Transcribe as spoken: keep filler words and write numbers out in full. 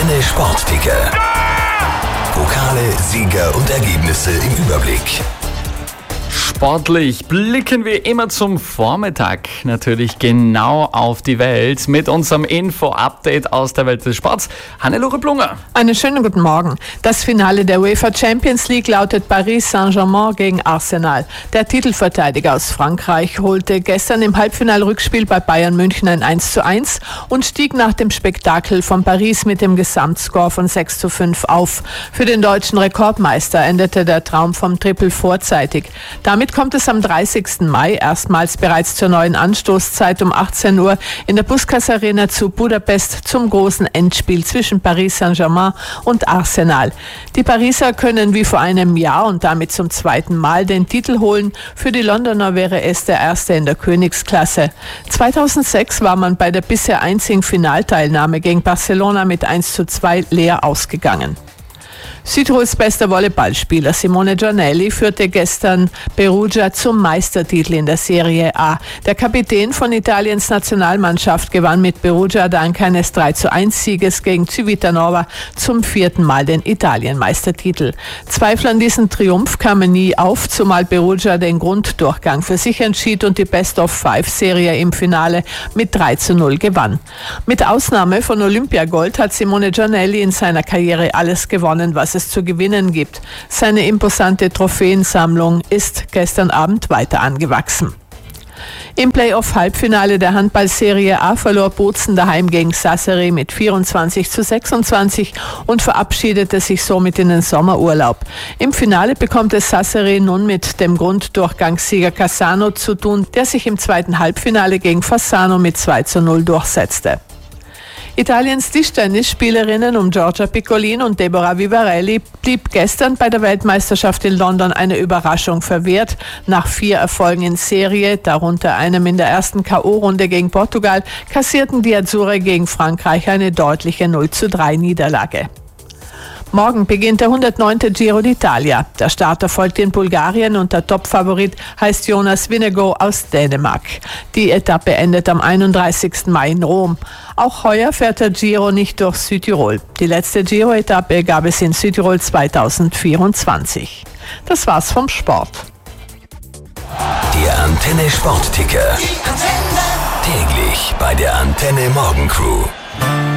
Antenne Sportticker. Pokale, Sieger und Ergebnisse im Überblick. Sportlich blicken wir immer zum Vormittag natürlich genau auf die Welt mit unserem Info-Update aus der Welt des Sports. Hannelore Blunger. Einen schönen guten Morgen. Das Finale der UEFA Champions League lautet Paris Saint-Germain gegen Arsenal. Der Titelverteidiger aus Frankreich holte gestern im Halbfinalrückspiel bei Bayern München ein eins zu eins und stieg nach dem Spektakel von Paris mit dem Gesamtscore von sechs zu fünf auf. Für den deutschen Rekordmeister endete der Traum vom Triple vorzeitig. Damit kommt es am dreißigsten Mai erstmals bereits zur neuen Anstoßzeit um achtzehn Uhr in der Buskers Arena zu Budapest zum großen Endspiel zwischen Paris Saint-Germain und Arsenal. Die Pariser können wie vor einem Jahr und damit zum zweiten Mal den Titel holen. Für die Londoner wäre es der erste in der Königsklasse. zweitausendsechs war man bei der bisher einzigen Finalteilnahme gegen Barcelona mit eins zu zwei leer ausgegangen. Südtirols bester Volleyballspieler Simone Giannelli führte gestern Perugia zum Meistertitel in der Serie A. Der Kapitän von Italiens Nationalmannschaft gewann mit Perugia dank eines drei zu eins Sieges gegen Civitanova zum vierten Mal den Italienmeistertitel. Zweifel an diesem Triumph kamen nie auf, zumal Perugia den Grunddurchgang für sich entschied und die Best-of-Five-Serie im Finale mit drei zu null gewann. Mit Ausnahme von Olympiagold hat Simone Giannelli in seiner Karriere alles gewonnen, was es zu gewinnen gibt. Seine imposante Trophäensammlung ist gestern Abend weiter angewachsen. Im Playoff-Halbfinale der Handballserie A verlor Bozen daheim gegen Sassari mit vierundzwanzig zu sechsundzwanzig und verabschiedete sich somit in den Sommerurlaub. Im Finale bekommt es Sassari nun mit dem Grunddurchgangssieger Cassano zu tun, der sich im zweiten Halbfinale gegen Fassano mit zwei zu null durchsetzte. Italiens Tischtennisspielerinnen um Giorgia Piccolin und Deborah Vivarelli blieb gestern bei der Weltmeisterschaft in London eine Überraschung verwehrt. Nach vier Erfolgen in Serie, darunter einem in der ersten K O-Runde gegen Portugal, kassierten die Azzurre gegen Frankreich eine deutliche null zu drei Niederlage. Morgen beginnt der hundertneunte Giro d'Italia. Der Start erfolgt in Bulgarien und der Topfavorit heißt Jonas Vingegaard aus Dänemark. Die Etappe endet am einunddreißigsten Mai in Rom. Auch heuer fährt der Giro nicht durch Südtirol. Die letzte Giro-Etappe gab es in Südtirol zweitausendvierundzwanzig. Das war's vom Sport. Der Antenne Sportticker. Täglich bei der Antenne Morgencrew.